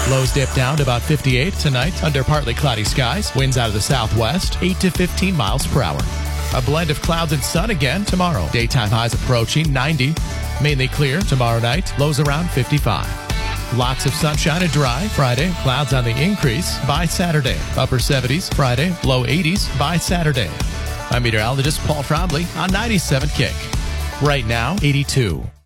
Lows dip down to about 58 tonight under partly cloudy skies. Winds out of the southwest, 8 to 15 miles per hour. A blend of clouds and sun again tomorrow. Daytime highs approaching 90. Mainly clear tomorrow night. Lows around 55. Lots of sunshine and dry Friday. Clouds on the increase by Saturday. Upper 70s Friday. Low 80s by Saturday. I'm meteorologist Paul Trombley on 97 Kick. Right now, 82.